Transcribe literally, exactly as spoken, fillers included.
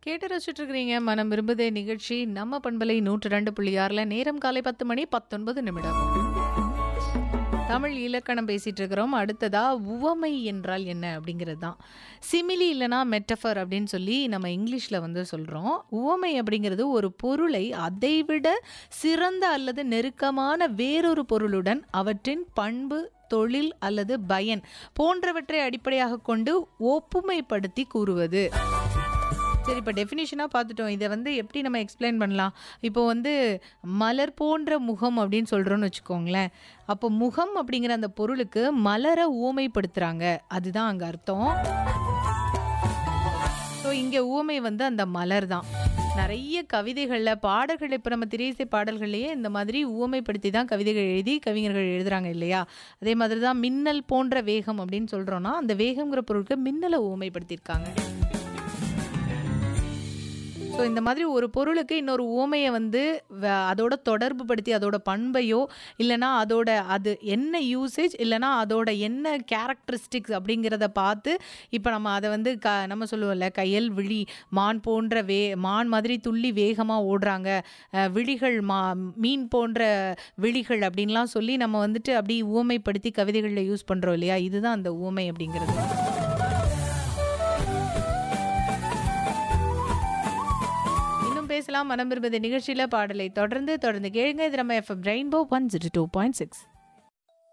கேட்டு ரசிச்சுட்டு இருக்கிறீங்க மனம் விரும்புதே நிகழ்ச்சி. நம்ம பண்பலை நூற்று ரெண்டு புள்ளி ஆறுல நேரம் காலை பத்து மணி பத்தொன்பது நிமிடம். தமிழ் இலக்கணம் பேசிட்டு இருக்கிறோம். அடுத்ததா உவமை என்றால் என்ன அப்படிங்கிறது தான். சிமிலி இல்லைனா மெட்டஃபர் அப்படின்னு சொல்லி நம்ம இங்கிலீஷில் வந்து சொல்கிறோம். உவமை அப்படிங்கிறது ஒரு பொருளை அதைவிட சிறந்த அல்லது நெருக்கமான வேறொரு பொருளுடன் அவற்றின் பண்பு, தொழில் அல்லது பயன் போன்றவற்றை அடிப்படையாக கொண்டு ஒப்புமைப்படுத்தி கூறுவது. சரி, இப்போ டெஃபினிஷனாக பார்த்துட்டோம். இதை வந்து எப்படி நம்ம எக்ஸ்பிளைன் பண்ணலாம்? இப்போ வந்து மலர் போன்ற முகம் அப்படின்னு சொல்கிறோன்னு வச்சுக்கோங்களேன். அப்போ முகம் அப்படிங்கிற அந்த பொருளுக்கு மலரை ஊமைப்படுத்துகிறாங்க, அதுதான் அங்கே அர்த்தம். ஸோ இங்கே ஊமை வந்து அந்த மலர் தான். நிறைய கவிதைகளில் பாடல்கள், இப்போ நம்ம திரையிசை பாடல்கள்லேயே இந்த மாதிரி ஊமைப்படுத்தி தான் கவிதைகள் எழுதி கவிஞர்கள் எழுதுகிறாங்க இல்லையா? அதே மாதிரி தான் மின்னல் போன்ற வேகம் அப்படின்னு சொல்கிறோன்னா அந்த வேகங்கிற பொருளுக்கு மின்னலை ஊமைப்படுத்தியிருக்காங்க. ஸோ இந்த மாதிரி ஒரு பொருளுக்கு இன்னொரு உவமையை வந்து அதோட தொடர்பு படுத்தி அதோட பண்பையோ இல்லைனா அதோட அது என்ன யூசேஜ் இல்லைனா அதோட என்ன கேரக்டரிஸ்டிக்ஸ் அப்படிங்கிறத பார்த்து இப்போ நம்ம அதை வந்து க நம்ம சொல்லுவோம்ல, கையல் விழி மான் போன்ற வே மான் மாதிரி துள்ளி வேகமாக ஓடுறாங்க, விழிகள் மா மீன் போன்ற விழிகள் அப்படின்லாம் சொல்லி நம்ம வந்துட்டு அப்படி உவமைப்படுத்தி கவிதைகளில் யூஸ் பண்ணுறோம் இல்லையா? இதுதான் அந்த உவமை அப்படிங்கிறது. பேசலாம் மனம் விரும்புதே நிகழ்ச்சியில். பாடலை தொடர்ந்து தொடர்ந்து கேளுங்க. இது நம்ம FM rainbow one zero two point six.